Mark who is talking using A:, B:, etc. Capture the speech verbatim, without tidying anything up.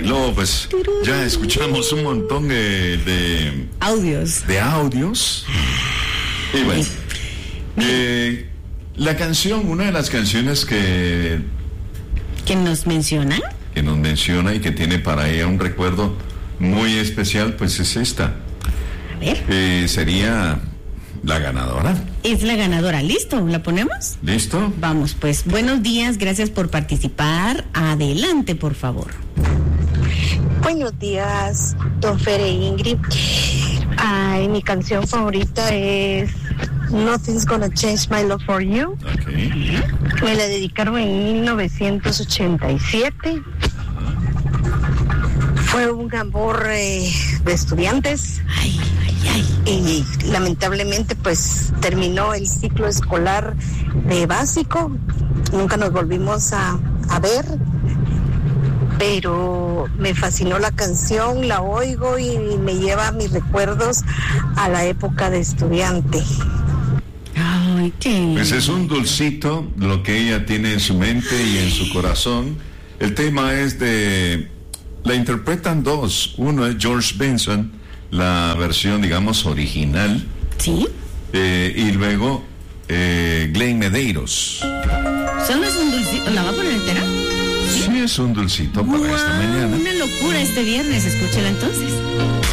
A: luego pues ya escuchamos un montón de, de
B: audios.
A: De audios. Y bueno, eh, la canción, una de las canciones que...
B: ¿Que nos menciona?
A: Que nos menciona y que tiene para ella un recuerdo muy especial, pues es esta.
B: A ver.
A: Eh, sería la ganadora.
B: Es la ganadora. ¿Listo? ¿La ponemos?
A: ¿Listo?
B: Vamos, pues. Buenos días, gracias por participar. Adelante, por favor.
C: Buenos días, don Fere e Ingrid. Ay, mi canción favorita es Nothing's Gonna Change My Love for You.
A: Okay.
C: Me la dedicaron en mil novecientos ochenta y siete. Fue un amor eh, de estudiantes.
B: Ay, ay, ay.
C: Y lamentablemente pues terminó el ciclo escolar de básico. Nunca nos volvimos a, a ver. Pero me fascinó la canción, la oigo y me lleva mis recuerdos a la época de estudiante.
B: Ay, qué...
A: Pues es un dulcito lo que ella tiene en su mente y en su corazón. El tema es de... La interpretan dos. Uno es George Benson, la versión, digamos, original.
B: ¿Sí?
A: Eh, y luego eh, Glenn Medeiros.
B: ¿Solo es un dulcito? ¿La va a poner entera?
A: Sí, es un dulcito para
B: Wow,
A: esta mañana.
B: Una locura este viernes, escúchela entonces.